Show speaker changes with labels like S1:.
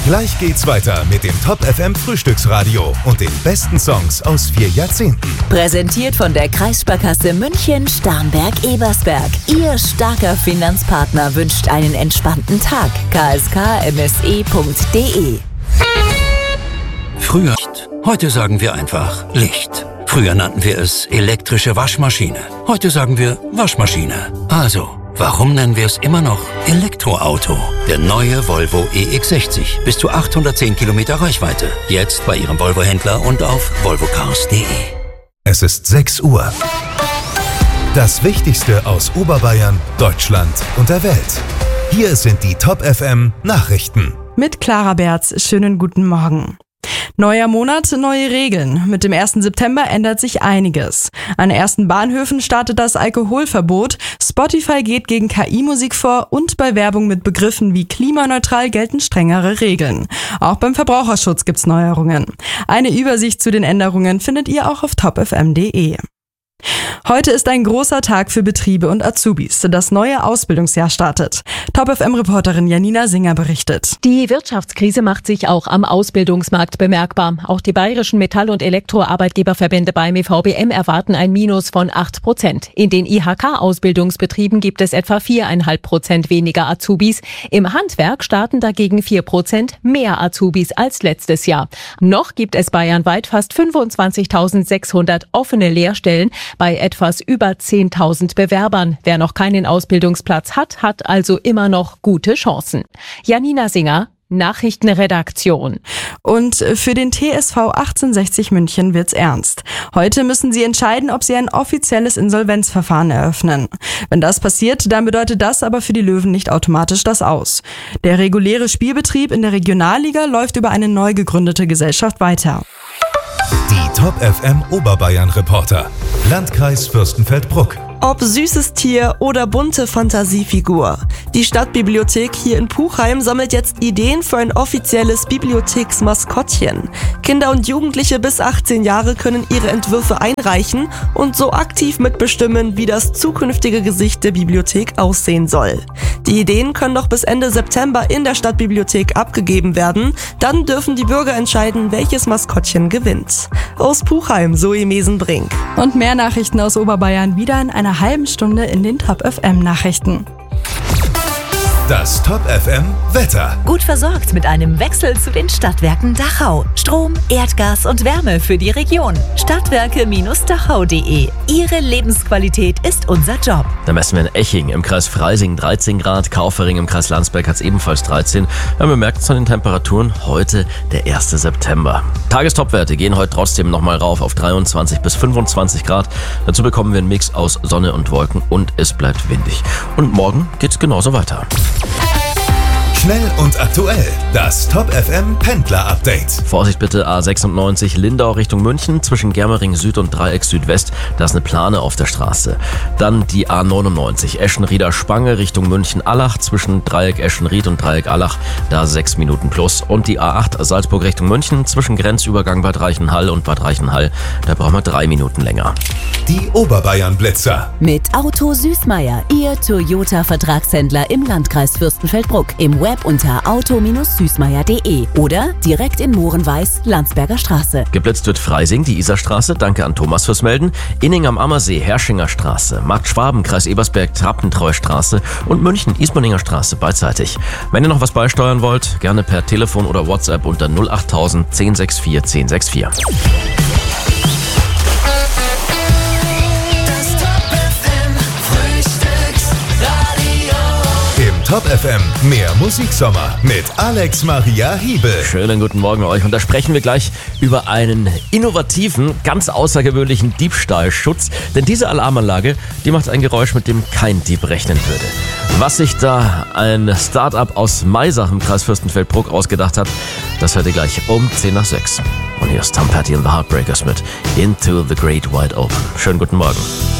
S1: Gleich geht's weiter mit dem Top FM Frühstücksradio und den besten Songs aus 4 Jahrzehnten.
S2: Präsentiert von der Kreissparkasse München Starnberg-Ebersberg. Ihr starker Finanzpartner wünscht einen entspannten Tag. kskmse.de.
S3: Früher, heute sagen wir einfach Licht. Früher nannten wir es elektrische Waschmaschine. Heute sagen wir Waschmaschine. Also, warum nennen wir es immer noch Elektroauto? Der neue Volvo EX60. Bis zu 810 Kilometer Reichweite. Jetzt bei Ihrem Volvo-Händler und auf volvocars.de.
S1: Es ist 6 Uhr. Das Wichtigste aus Oberbayern, Deutschland und der Welt. Hier sind die Top FM Nachrichten.
S4: Mit Clara Berz, schönen guten Morgen. Neuer Monat, neue Regeln. Mit dem 1. September ändert sich einiges. An ersten Bahnhöfen startet das Alkoholverbot, Spotify geht gegen KI-Musik vor und bei Werbung mit Begriffen wie klimaneutral gelten strengere Regeln. Auch beim Verbraucherschutz gibt's Neuerungen. Eine Übersicht zu den Änderungen findet ihr auch auf topfm.de. Heute ist ein großer Tag für Betriebe und Azubis. Das neue Ausbildungsjahr startet. Top-FM-Reporterin Janina Singer berichtet.
S5: Die Wirtschaftskrise macht sich auch am Ausbildungsmarkt bemerkbar. Auch die bayerischen Metall- und Elektroarbeitgeberverbände beim VBM erwarten ein Minus von 8%. In den IHK-Ausbildungsbetrieben gibt es etwa 4,5% weniger Azubis. Im Handwerk starten dagegen 4% mehr Azubis als letztes Jahr. Noch gibt es bayernweit fast 25.600 offene Lehrstellen bei etwas über 10.000 Bewerbern. Wer noch keinen Ausbildungsplatz hat, hat also immer noch gute Chancen. Janina Singer, Nachrichtenredaktion.
S4: Und für den TSV 1860 München wird's ernst. Heute müssen sie entscheiden, ob sie ein offizielles Insolvenzverfahren eröffnen. Wenn das passiert, dann bedeutet das aber für die Löwen nicht automatisch das Aus. Der reguläre Spielbetrieb in der Regionalliga läuft über eine neu gegründete Gesellschaft weiter.
S1: Die Top FM Oberbayern Reporter. Landkreis Fürstenfeldbruck.
S6: Ob süßes Tier oder bunte Fantasiefigur. Die Stadtbibliothek hier in Puchheim sammelt jetzt Ideen für ein offizielles Bibliotheksmaskottchen. Kinder und Jugendliche bis 18 Jahre können ihre Entwürfe einreichen und so aktiv mitbestimmen, wie das zukünftige Gesicht der Bibliothek aussehen soll. Die Ideen können noch bis Ende September in der Stadtbibliothek abgegeben werden. Dann dürfen die Bürger entscheiden, welches Maskottchen gewinnt. Aus Puchheim, Zoe Mesenbrink.
S4: Und mehr Nachrichten aus Oberbayern wieder in einer halben Stunde in den Top FM Nachrichten.
S1: Das Top FM Wetter.
S2: Gut versorgt mit einem Wechsel zu den Stadtwerken Dachau. Strom, Erdgas und Wärme für die Region. Stadtwerke-dachau.de. Ihre Lebensqualität ist unser Job.
S7: Da messen wir in Eching im Kreis Freising 13 Grad, Kaufering im Kreis Landsberg hat es ebenfalls 13. Ja, wir merken es an den Temperaturen, heute der 1. September. Tagestopwerte gehen heute trotzdem nochmal rauf auf 23 bis 25 Grad. Dazu bekommen wir einen Mix aus Sonne und Wolken und es bleibt windig. Und morgen geht's genauso weiter.
S1: Schnell und aktuell. Das Top FM Pendler Update.
S7: Vorsicht bitte, A96 Lindau Richtung München zwischen Germering Süd und Dreieck Südwest. Da ist eine Plane auf der Straße. Dann die A99 Eschenrieder Spange Richtung München-Allach zwischen Dreieck Eschenried und Dreieck Allach. Da 6 Minuten plus. Und die A8 Salzburg Richtung München zwischen Grenzübergang Bad Reichenhall und Bad Reichenhall. Da brauchen wir 3 Minuten länger.
S1: Die Oberbayern Blitzer.
S2: Mit Auto Süßmeier, Ihr Toyota-Vertragshändler im Landkreis Fürstenfeldbruck. Im Web unter auto-süßmeier.de oder direkt in Mohrenweiß, Landsberger Straße.
S7: Geblitzt wird Freising, die Isarstraße. Danke an Thomas fürs Melden. Inning am Ammersee, Herschinger Straße. Markt Schwaben, Kreis Ebersberg, Trappentreu Straße. Und München, Ismaninger Straße, beidseitig. Wenn ihr noch was beisteuern wollt, gerne per Telefon oder WhatsApp unter 08000 1064 1064.
S1: Top FM, mehr Musiksommer mit Alex Maria Hiebel.
S7: Schönen guten Morgen euch und da sprechen wir gleich über einen innovativen, ganz außergewöhnlichen Diebstahlschutz. Denn diese Alarmanlage, die macht ein Geräusch, mit dem kein Dieb rechnen würde. Was sich da ein Start-up aus Maisach im Kreis Fürstenfeldbruck ausgedacht hat, das hört ihr gleich um 10 nach 6. Und hier ist Tom Petty and the Heartbreakers mit Into the Great Wide Open. Schönen guten Morgen.